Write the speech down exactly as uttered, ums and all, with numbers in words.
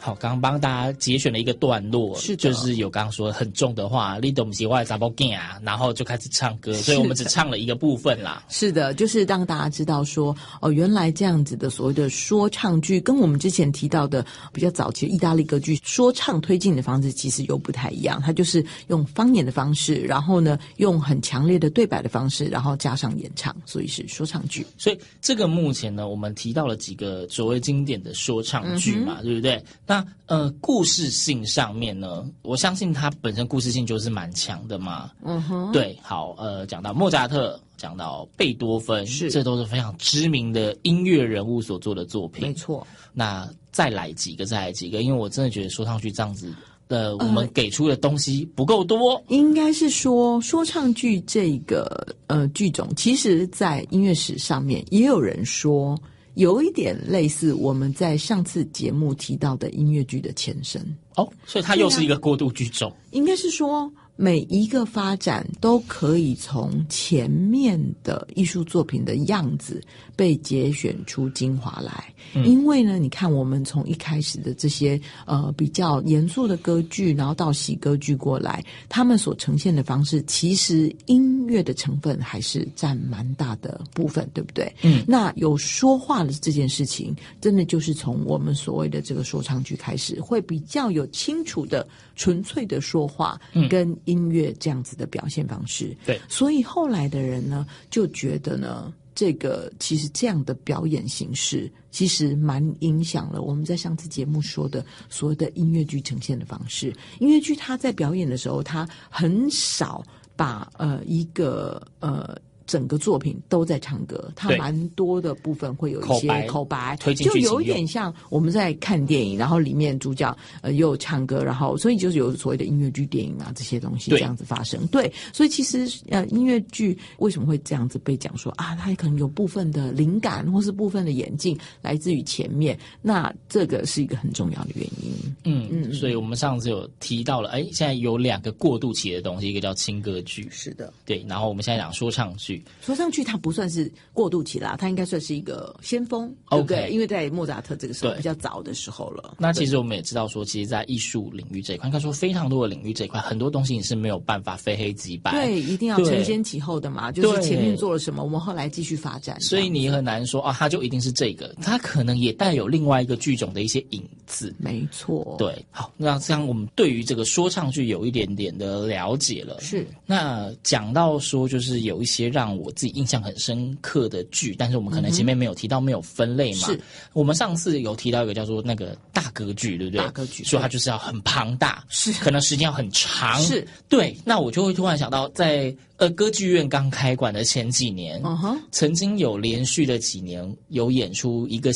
好，刚刚帮大家节选了一个段落， 是的， 就是有刚刚说很重的话，你都不是我的查某囝啊，然后就开始唱歌，所以我们只唱了一个部分啦。 是的，就是让大家知道说，哦，原来这样子的所谓的说唱剧，跟我们之前提到的比较早期的意大利歌剧说唱推进的方式其实又不太一样，它就是用方言的方式，然后呢，用很强烈的对白的方式，然后加上演唱，所以是说唱剧。 所以这个目前呢，我们提到了几个所谓经典的说唱剧嘛，嗯、对不对？那呃，故事性上面呢，我相信它本身故事性就是蛮强的嘛。嗯哼，对，好，呃，讲到莫扎特，讲到贝多芬，是这都是非常知名的音乐人物所做的作品。 没错。 那再来几个，再来几个，因为我真的觉得说唱剧这样子。呃，我们给出的东西不够多， 呃、应该是说说唱剧这个呃剧种，其实在音乐史上面也有人说有一点类似我们在上次节目提到的音乐剧的前身哦，所以它又是一个过渡剧种。 应该是说每一个发展都可以从前面的艺术作品的样子被节选出精华来，嗯、因为呢，你看我们从一开始的这些呃比较严肃的歌剧，然后到喜歌剧过来，他们所呈现的方式，其实音乐的成分还是占蛮大的部分，对不对？嗯，那有说话的这件事情，真的就是从我们所谓的这个说唱剧开始，会比较有清楚的、纯粹的说话，嗯，跟音乐这样子的表现方式。 对， 所以后来的人呢，就觉得呢，这个其实这样的表演形式其实蛮影响了我们在上次节目说的所谓的音乐剧呈现的方式。音乐剧它在表演的时候，它很少把呃一个呃整个作品都在唱歌，它蛮多的部分会有一些口白，就有一点像我们在看电影，然后里面主角呃又有唱歌，然后所以就是有所谓的音乐剧电影啊这些东西这样子发生。对，所以其实呃音乐剧为什么会这样子被讲说啊，它可能有部分的灵感或是部分的演进来自于前面，那这个是一个很重要的原因。 嗯嗯，所以我们上次有提到了，哎，现在有两个过渡期的东西，一个叫轻歌剧， 是的， 对，然后我们现在讲说唱剧。 说唱剧它不算是过渡期啦，它应该算是一个先锋，对不对？ Okay. 因为在莫扎特这个时候比较早的时候了。 那其实我们也知道说，其实在艺术领域这一块，应该说非常多的领域这一块，很多东西你是没有办法非黑即白， 对，一定要承先启后的嘛，就是前面做了什么，我们后来继续发展。 所以你很难说啊，它就一定是这个，它可能也带有另外一个剧种的一些影子。 没错， 对。好，那这样我们对于这个说唱剧有一点点的了解了。 是。 那讲到说，就是有一些让我自己印象很深刻的剧，但是我们可能前面没有提到，没有分类嘛。是，我们上次有提到一个叫做那个大歌剧，对不对？ 大歌剧， 所以它就是要很庞大， 是， 可能时间要很长。 是， 对。那我就会突然想到，在呃歌剧院刚开馆的前几年，uh-huh. 曾经有连续的几年有演出一个